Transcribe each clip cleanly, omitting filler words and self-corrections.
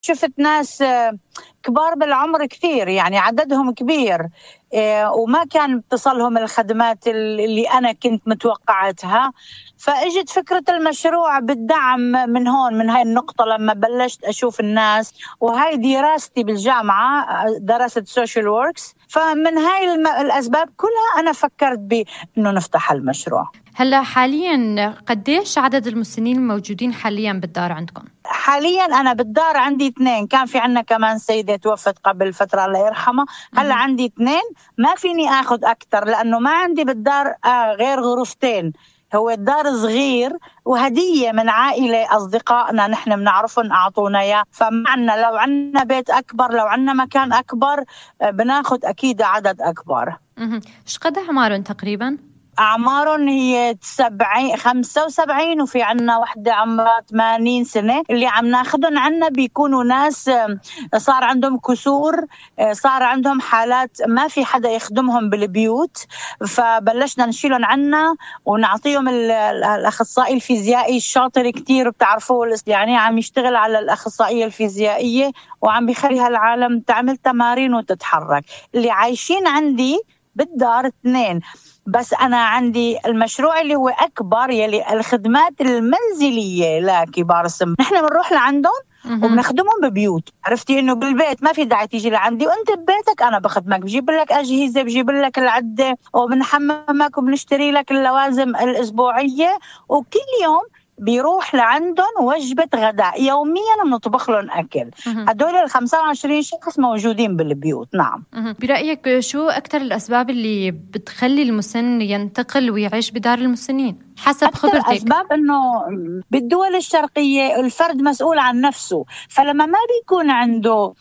شفت ناس كبار بالعمر كثير، يعني عددهم كبير، وما كان بتصلهم الخدمات اللي أنا كنت متوقعتها. فإجت فكرة المشروع بالدعم من هون، من هاي النقطة، لما بلشت أشوف الناس. وهاي دراستي بالجامعة، درست سوشيال ووركس، فمن هاي الأسباب كلها أنا فكرت بأنه نفتح المشروع. هلا حاليا قديش عدد المسنين الموجودين حاليا بالدار عندكم؟ حاليا أنا بالدار عندي 2، كان في عنا كمان سيدة توفت قبل فترة الله يرحمها. هلا عندي 2، ما فيني أخذ أكتر لأنه ما عندي بالدار غير غرفتين. هو الدار صغير وهدية من عائلة أصدقائنا نحن بنعرفهم أعطونا إياه، فمعنا لو عنا بيت أكبر، لو عنا مكان أكبر، بناخد أكيد عدد أكبر. إيش قد أعمارهم تقريباً؟ أعمارهم هي 75، وفي عنا وحدة عمرها 80 سنة. اللي عم ناخدهم عنا بيكونوا ناس صار عندهم كسور، صار عندهم حالات ما في حدا يخدمهم بالبيوت، فبلشنا نشيلهم عنا ونعطيهم الأخصائي الفيزيائي الشاطر كتير، بتعرفوه يعني عم يشتغل على الأخصائية الفيزيائية وعم بيخلي هالعالم تعمل تمارين وتتحرك. اللي عايشين عندي بالدار 2 بس. أنا عندي المشروع اللي هو أكبر، يلي الخدمات المنزلية لكبار السن، نحن بنروح لعندهم وبنخدمهم ببيوت. عرفتي إنه بالبيت ما في داعي تيجي لعندي، وأنت ببيتك أنا بخدمك، بجيب لك أجهزة، بجيب لك العدة، وبنحممك وبنشتري لك اللوازم الأسبوعية، وكل يوم بيروح لعندهم وجبة غداء يوميا بنطبخ لهم أكل. هدول 25 شخص موجودين بالبيوت. نعم. برأيك شو أكثر الأسباب اللي بتخلي المسن ينتقل ويعيش بدار المسنين حسب خبرتك؟ أسباب إنه بالدول الشرقية الفرد مسؤول عن نفسه، فلما ما بيكون عنده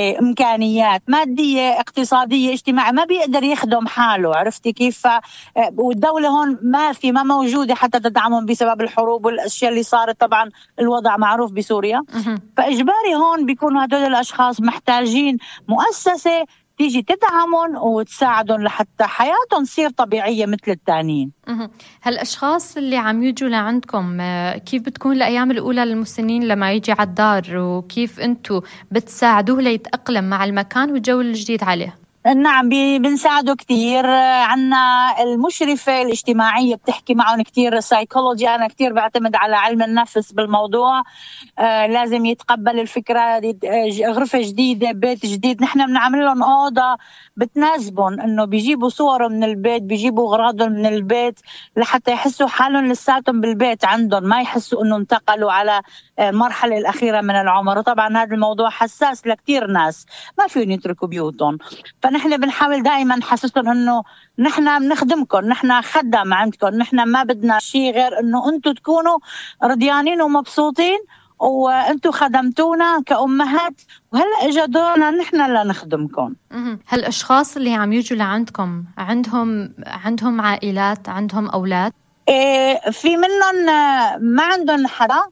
إمكانيات مادية اقتصادية اجتماعية ما بيقدر يخدم حاله. عرفتي كيف؟ والدولة هون ما موجودة حتى تدعمهم بسبب الحروب والأشياء اللي صارت. طبعا الوضع معروف بسوريا. فإجباري هون بيكونوا هدول الأشخاص محتاجين مؤسسة تيجي تدعمهم وتساعدهم لحتى حياتهم تصير طبيعية مثل التانيين. هالأشخاص اللي عم يجوا لعندكم كيف بتكون الأيام الأولى للمسنين لما يجي على الدار، وكيف أنتوا بتساعدوه ليتأقلم مع المكان والجو الجديد عليه؟ نعم، بنساعده كتير. عنا المشرفة الاجتماعية بتحكي معهم كتير سايكولوجي. أنا كتير بعتمد على علم النفس بالموضوع. لازم يتقبل الفكرة، غرفة جديدة، بيت جديد. نحن بنعمل لهم أوضة بتناسبهم، إنه بيجيبوا صورهم من البيت، بيجيبوا أغراضهم من البيت لحتى يحسوا حالهم لساتهم بالبيت عندهم، ما يحسوا إنه انتقلوا على المرحلة الأخيرة من العمر. وطبعا هذا الموضوع حساس لكتير ناس، ما فيهم يتركوا بيوتهم. فنحن بنحاول دائما نحسسهم انه نحن بنخدمكم، نحن خدام عندكم، نحن ما بدنا شيء غير انه انتم تكونوا رضيانين ومبسوطين، وانتم خدمتونا كأمهات، وهلا اجى دورنا نحن لنخدمكم. هالاشخاص اللي عم يجوا لعندكم عندهم عائلات، عندهم اولاد؟ في منهم ما عندهم حدا،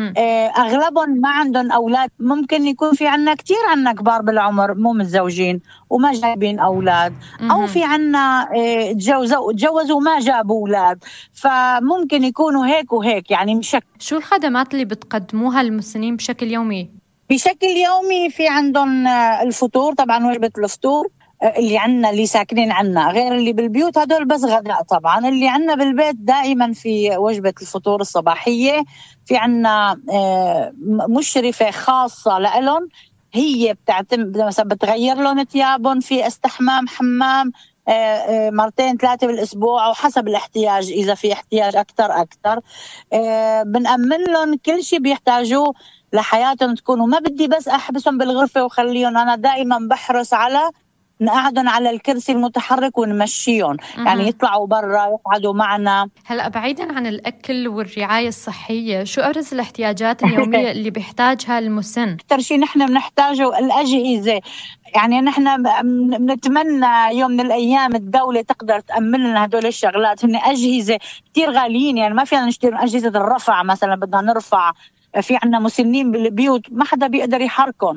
أغلبهم ما عندهم أولاد. ممكن يكون في عنا كتير عنا كبار بالعمر مو متزوجين وما جايبين أولاد، أو في عنا تجوزوا وما جابوا أولاد، فممكن يكونوا هيك وهيك يعني مشكل. شو الخدمات اللي بتقدموها للمسنين بشكل يومي؟ بشكل يومي في عندهم الفطور، طبعا وجبة الفطور اللي عنا اللي ساكنين عنا، غير اللي بالبيوت هدول بس غداء. طبعا اللي عنا بالبيت دائما في وجبة الفطور الصباحية. في عنا مشرفة خاصة لهم، هي بتعتمد مثلا بتغير لهم ثيابهم، في استحمام حمام 2-3 بالأسبوع أو حسب الاحتياج. إذا في احتياج أكتر بنأمن لهم كل شيء بيحتاجوه لحياتهم تكون. وما بدي بس أحبسهم بالغرفة وخليهم، أنا دائما بحرص على نقعدهم على الكرسي المتحرك ونمشيهم، يعني يطلعوا برا يقعدوا معنا. هلأ بعيدا عن الأكل والرعاية الصحية، شو أبرز الاحتياجات اليومية اللي بيحتاجها المسن؟ أكثر شيء نحن بنحتاجه الأجهزة. يعني نحن بنتمنى يوم من الأيام الدولة تقدر تأمن لنا هدول الشغلات. هن أجهزة كتير غاليين، يعني ما فينا نشتري أجهزة الرفع مثلا، بدنا نرفع. في عنا مسنين بالبيوت ما حدا بيقدر يحركهم،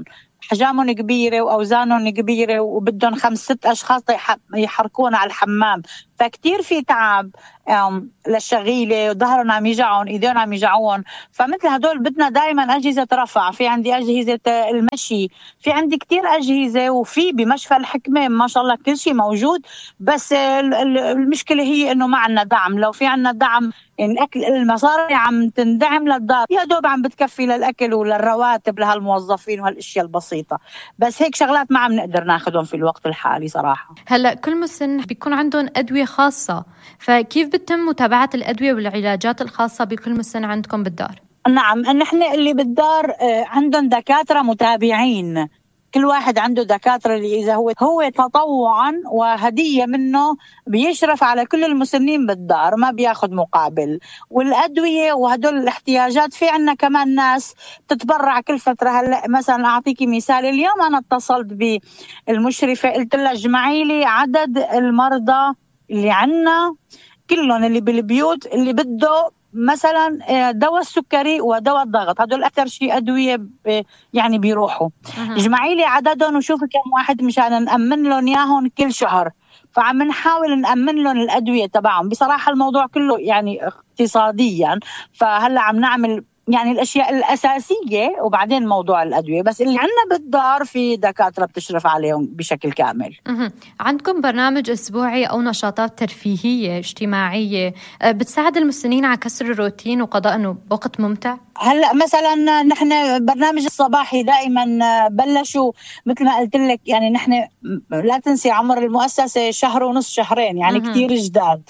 أحجامهم كبيرة وأوزانهم كبيرة وبدهم 5-6 أشخاص يحركون على الحمام، فكتير في تعب للشغيلة، وظهرهم عم يجعون، إيديهم عم يجعون. فمثل هدول بدنا دائما أجهزة رفع. في عندي أجهزة المشي، في عندي كتير أجهزة، وفي بمشفى الحكمة ما شاء الله كل شيء موجود. بس المشكلة هي إنه ما عنا دعم. لو في عنا دعم، الأكل المصاري عم تندعم للدار، يا دوب عم بتكفي للأكل وللرواتب لهالموظفين وهالأشياء البسيطة. بس هيك شغلات ما عم نقدر ناخدهم في الوقت الحالي صراحة. هلأ كل مسن بيكون عندهم أدوية خاصة، فكيف بتم متابعة الأدوية والعلاجات الخاصة بكل مسن عندكم بالدار؟ نعم، نحن اللي بالدار عندهم دكاترة متابعين، كل واحد عنده دكاترة اللي إذا هو تطوعا وهدية منه بيشرف على كل المسنين بالدار، ما بياخد مقابل. والأدوية وهدول الاحتياجات في عنا كمان ناس تتبرع كل فترة. هلأ مثلا أعطيكي مثال، اليوم أنا اتصلت بالمشرفة قلت لها اجمعي لي عدد المرضى اللي عنا كلهم اللي بالبيوت اللي بده مثلا دواء السكري ودواء الضغط، هدول أكثر شيء أدوية يعني بيروحوا. اجمعي لي عددهم وشوفي كم واحد مشان نأمن لهم ياهن كل شهر. فعم نحاول نأمن لهم الأدوية تبعهم. بصراحة الموضوع كله يعني اقتصاديا، فهلا عم نعمل يعني الأشياء الأساسية وبعدين موضوع الأدوية. بس اللي عنا بالدار في دكاترة بتشرف عليهم بشكل كامل. عندكم برنامج أسبوعي أو نشاطات ترفيهية اجتماعية بتساعد المسنين على كسر الروتين وقضاء إنه وقت ممتع؟ هلا مثلا نحن برنامج الصباحي دائما بلشوا مثل ما قلت لك، يعني نحن لا تنسي عمر المؤسسة 1.5 شهر شهرين، يعني كتير جداد.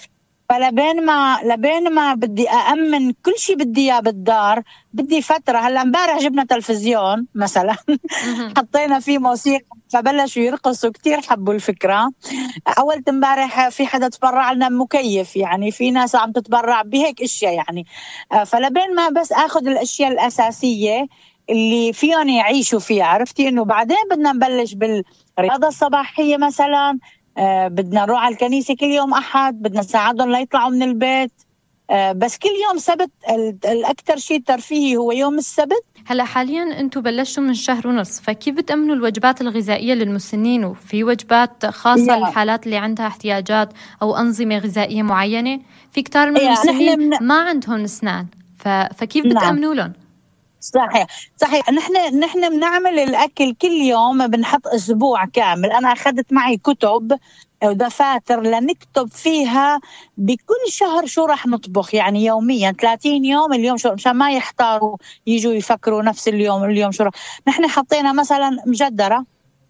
فلبين ما بدي أأمن كل شيء بدي إياه بالدار، بدي فترة. هلا امبارح جبنا تلفزيون مثلا حطينا فيه موسيقى فبلشوا يرقصوا، كتير حبوا الفكرة. أول امبارح في حدا تبرع لنا مكيف، يعني في ناس عم تتبرع بهيك اشياء يعني. فلبين ما بس اخذ الاشياء الاساسية اللي فيهم يعيشوا فيها، عرفتي انه بعدين بدنا نبلش بالرياضة الصباحية مثلا. بدنا نروح على الكنيسة كل يوم أحد، بدنا نساعدهم ليطلعوا من البيت. بس كل يوم سبت الأكثر شيء ترفيهي هو يوم السبت. هلا حاليا أنتم بلشتوا من 1.5 شهر، فكيف بتأمنوا الوجبات الغذائية للمسنين؟ وفي وجبات خاصة للحالات اللي عندها احتياجات أو أنظمة غذائية معينة؟ في كتار من المسنين ما عندهم أسنان، فكيف بتأمنوا لهم؟ صحيح. نحن بنعمل الأكل كل يوم، بنحط أسبوع كامل. أنا أخذت معي كتب ودفاتر لنكتب فيها بكل شهر شو رح نطبخ، يعني يوميا 30 يوم اليوم شو، مشان ما يحتاروا يجوا يفكروا نفس اليوم شو نحن حطينا مثلا مجدرة.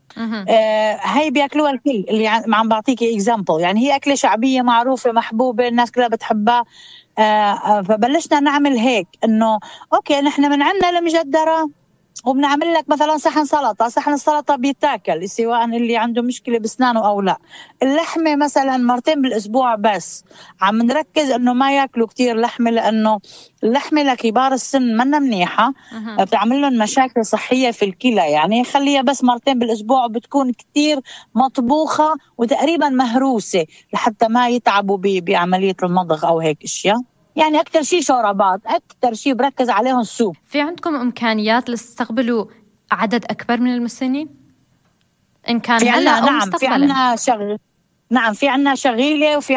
هاي بياكلوها الكل، اللي عم بعطيكي اكزامبل، يعني هي أكلة شعبية معروفة محبوبة الناس كلها بتحبها. فبلشنا نعمل هيك انه اوكي نحن من عنا المجدرة وبنعمل لك مثلا صحن السلطة بيتاكل سواء اللي عنده مشكلة بسنانه او لا. اللحمة مثلا 2 مرات بالاسبوع، بس عم نركز انه ما ياكلوا كتير لحمة، لانه اللحمة لكبار السن منا منيحة، بتعمل لهم مشاكل صحية في الكلى. يعني خليها بس 2 مرات بالاسبوع، بتكون كتير مطبوخة وتقريبا مهروسة لحتى ما يتعبوا بعملية المضغ او هيك اشياء. يعني أكتر شيء شوربات، أكتر شيء بركز عليهم السوب. في عندكم إمكانيات لتستقبلوا عدد أكبر من المسنين؟ إن كان هلا أو مستقبلا؟ في عنا شغيلة، وفي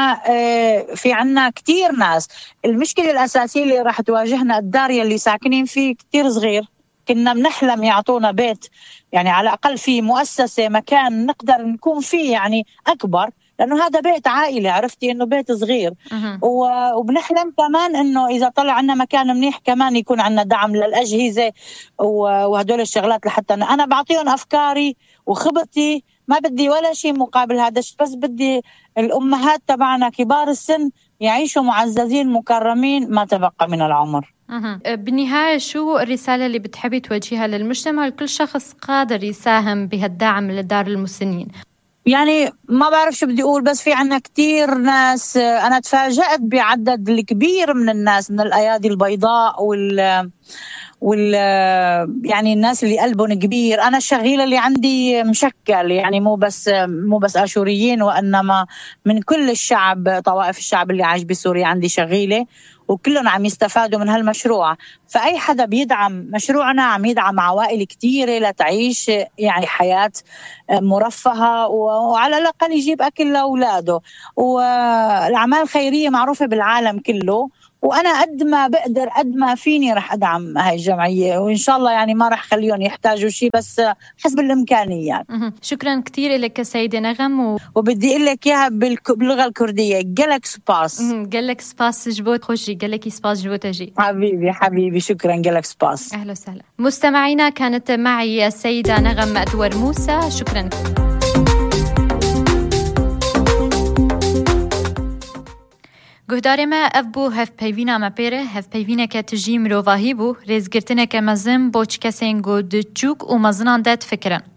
عنا كتير ناس. المشكلة الأساسية اللي راح تواجهنا الدار اللي ساكنين فيه كتير صغير. كنا بنحلم يعطونا بيت، يعني على الأقل في مؤسسة مكان نقدر نكون فيه يعني أكبر، لأنه هذا بيت عائلة، عرفتي إنه بيت صغير. وبنحلم كمان إنه إذا طلع عنا مكان منيح كمان يكون عنا دعم للأجهزة وهدول الشغلات، لحتى أنا بعطيهم أفكاري وخبرتي، ما بدي ولا شيء مقابل هذا، بس بدي الأمهات تبعنا كبار السن يعيشوا معززين مكرمين ما تبقى من العمر. بالنهاية شو الرسالة اللي بتحبي توجهها للمجتمع لكل شخص قادر يساهم بهالدعم لدار المسنين؟ يعني ما بعرف شو بدي أقول، بس في عنا كتير ناس. أنا تفاجأت بعدد الكبير من الناس، من الأيادي البيضاء يعني الناس اللي قلبهم كبير. أنا الشغيلة اللي عندي مشكل، يعني مو بس آشوريين، وإنما من كل الشعب، طوائف الشعب اللي عايش بسوريا عندي شغيلة، وكلهم عم يستفادوا من هالمشروع. فأي حدا بيدعم مشروعنا عم يدعم عوائل كتيرة لتعيش يعني حياة مرفهة، وعلى الأقل يجيب أكل لأولاده. والأعمال الخيرية معروفة بالعالم كله، وأنا قد ما بقدر قد ما فيني رح أدعم هاي الجمعية، وإن شاء الله يعني ما رح خليهم يحتاجوا شيء، بس حسب الإمكانيات. شكرا كتير لك سيدة نغم وبدي أقول لك إياها باللغة الكردية، جلك سباس. جلك سباس جبوت خوشي، جلك سباس جبوت أجي. حبيبي شكرا، جلك سباس. أهلا وسهلا. مستمعينا، كانت معي السيدة نغم أدور موسى، شكرا. گهدارێمە ئەف بوو هەفپەیڤینە مەپێرە هەفپەیڤینەکە تژی مرۆڤاهی بوو ڕێزگرتنێکە مەزم بۆ چ کەسێن گۆ دچووک و مەزنان دەت فکرن.